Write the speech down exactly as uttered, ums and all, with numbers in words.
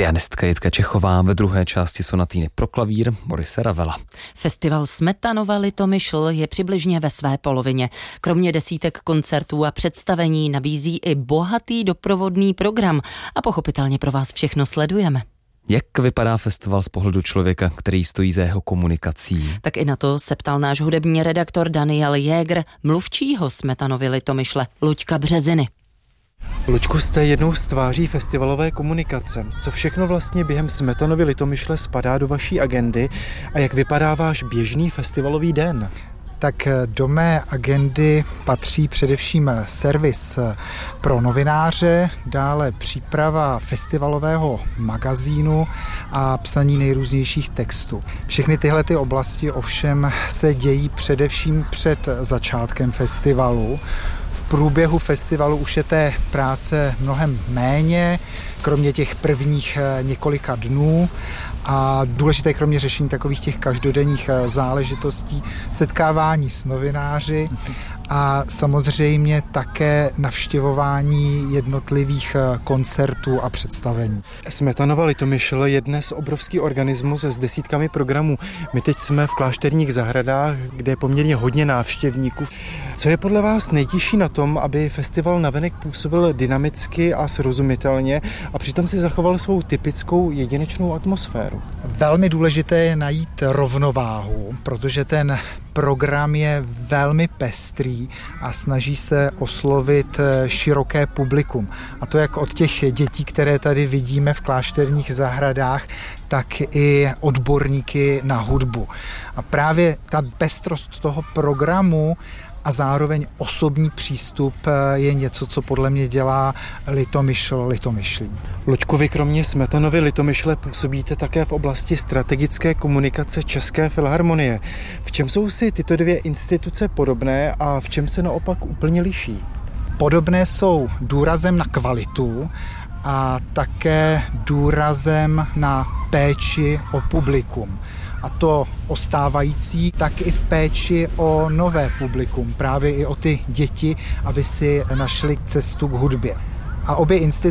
Pianistka Jitka Čechová, ve druhé části sonatýny pro klavír Borise Ravela. Festival Smetanova Litomyšl je přibližně ve své polovině. Kromě desítek koncertů a představení nabízí i bohatý doprovodný program a pochopitelně pro vás všechno sledujeme. Jak vypadá festival z pohledu člověka, který stojí za jeho komunikací? Tak i na to se ptal náš hudební redaktor Daniel Jäger, mluvčího Smetanovy Litomyšle Luďka Březiny. Luďku, jste jednou z tváří festivalové komunikace. Co všechno vlastně během Smetanovy Litomyšle spadá do vaší agendy a jak vypadá váš běžný festivalový den? Tak do mé agendy patří především servis pro novináře, dále příprava festivalového magazínu a psaní nejrůznějších textů. Všechny tyhle ty oblasti ovšem se dějí především před začátkem festivalu. V průběhu festivalu už je té práce mnohem méně, kromě těch prvních několika dnů. A důležité kromě řešení takových těch každodenních záležitostí, setkávání s novináři a samozřejmě také navštěvování jednotlivých koncertů a představení. Smetanova Litomyšl je dnes obrovský organismus s desítkami programů. My teď jsme v Klášterních zahradách, kde je poměrně hodně návštěvníků. Co je podle vás nejtěžší na tom, aby festival navenek působil dynamicky a srozumitelně a přitom si zachoval svou typickou jedinečnou atmosféru? Velmi důležité je najít rovnováhu, protože ten program je velmi pestrý a snaží se oslovit široké publikum. A to jak od těch dětí, které tady vidíme v Klášterních zahradách, tak i odborníky na hudbu. A právě ta pestrost toho programu a zároveň osobní přístup je něco, co podle mě dělá Litomyšl Litomyšlí. Luďku, vy kromě Smetanovy Litomyšle působíte také v oblasti strategické komunikace České filharmonie. V čem jsou si tyto dvě instituce podobné a v čem se naopak úplně liší? Podobné jsou důrazem na kvalitu a také důrazem na péči o publikum. A to o stávající, tak i v péči o nové publikum, právě i o ty děti, aby si našli cestu k hudbě. A obě instituce